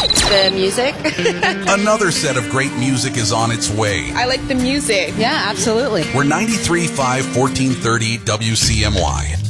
The music. Another set of great music is on its way. I like the music. Yeah, absolutely. We're 93.5 1430 WCMY.